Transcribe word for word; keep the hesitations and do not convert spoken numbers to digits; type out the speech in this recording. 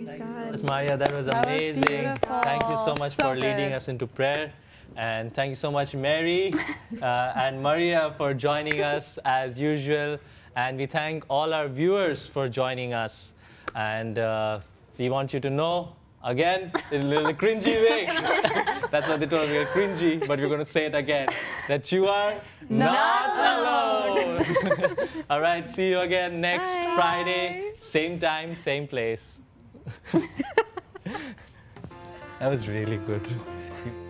Praise God. Yes, Maria, that was That was amazing. beautiful. Thank you so much So for leading good. us into prayer. And thank you so much, Mary uh, and Maria, for joining us as usual. And we thank all our viewers for joining us. And uh, we want you to know, again, in a little cringy way. That's what they told me, cringy, but we're going to say it again, that you are not, Not alone. All right, see you again next Bye. Friday, same time, same place. That was really good.